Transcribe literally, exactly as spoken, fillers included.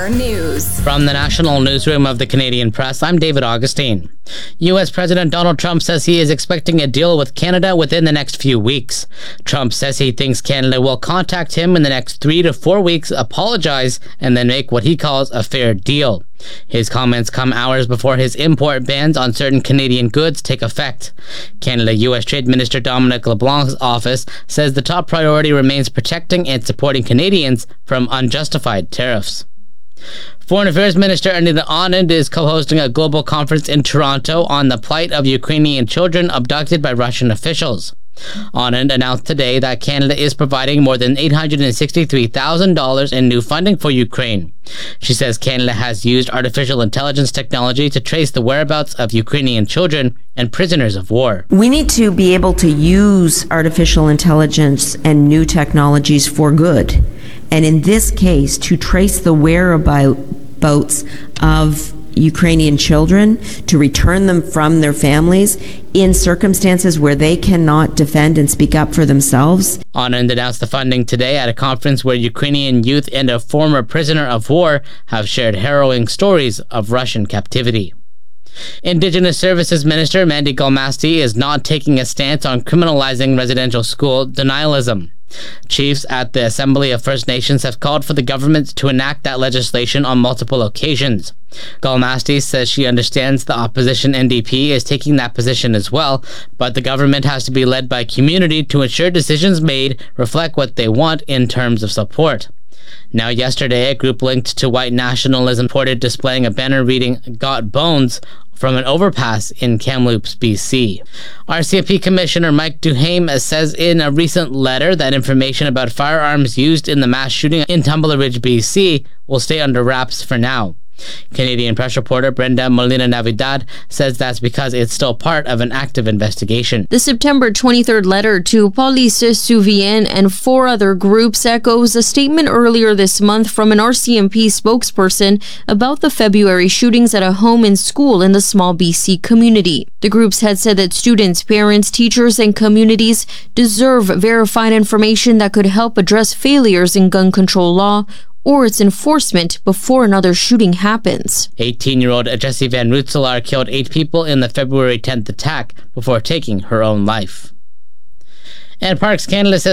R News. From the National Newsroom of the Canadian Press, I'm David Augustine. U S President Donald Trump says he is expecting a deal with Canada within the next few weeks. Trump says he thinks Canada will contact him in the next three to four weeks, apologize, and then make what he calls a fair deal. His comments come hours before his import bans on certain Canadian goods take effect. Canada-U S Trade Minister Dominic LeBlanc's office says the top priority remains protecting and supporting Canadians from unjustified tariffs. Foreign Affairs Minister Anita Anand is co-hosting a global conference in Toronto on the plight of Ukrainian children abducted by Russian officials. Anand announced today that Canada is providing more than eight hundred sixty-three thousand dollars in new funding for Ukraine. She says Canada has used artificial intelligence technology to trace the whereabouts of Ukrainian children and prisoners of war. We need to be able to use artificial intelligence and new technologies for good. And in this case, to trace the whereabouts of Ukrainian children, to return them from their families in circumstances where they cannot defend and speak up for themselves. Anand announced the funding today at a conference where Ukrainian youth and a former prisoner of war have shared harrowing stories of Russian captivity. Indigenous Services Minister Mandy Galmasti is not taking a stance on criminalizing residential school denialism. Chiefs at the Assembly of First Nations have called for the government to enact that legislation on multiple occasions. Galmasti says she understands the opposition N D P is taking that position as well, but the government has to be led by community to ensure decisions made reflect what they want in terms of support. Now, yesterday, a group linked to white nationalism reported displaying a banner reading "Got Bones" from an overpass in Kamloops, B C. R C M P Commissioner Mike Duhaime says in a recent letter that information about firearms used in the mass shooting in Tumbler Ridge, B C will stay under wraps for now. Canadian press reporter Brenda Molina-Navidad says that's because it's still part of an active investigation. The September twenty-third letter to Police Souvien and four other groups echoes a statement earlier this month from an R C M P spokesperson about the February shootings at a home and school in the small B C community. The groups had said that students, parents, teachers, and communities deserve verified information that could help address failures in gun control law or its enforcement before another shooting happens. eighteen-year-old Jessie Van Rootselaar killed eight people in the February tenth attack before taking her own life. And Parks Canada says